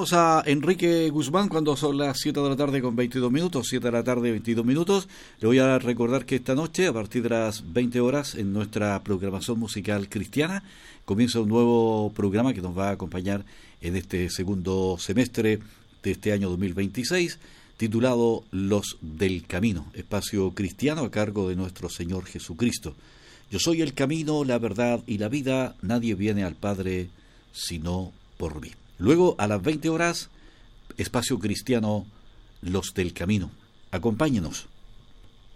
Saludamos a Enrique Guzmán cuando son las 7 de la tarde con 22 minutos, 7 de la tarde 22 minutos. Le voy a recordar que esta noche, a partir de las 20 horas, en nuestra programación musical cristiana, comienza un nuevo programa que nos va a acompañar en este segundo semestre de este año 2026, titulado Los del Camino, espacio cristiano a cargo de nuestro Señor Jesucristo. Yo soy el camino, la verdad y la vida, nadie viene al Padre sino por mí. Luego, a las 20 horas, espacio cristiano, Los del Camino. Acompáñenos.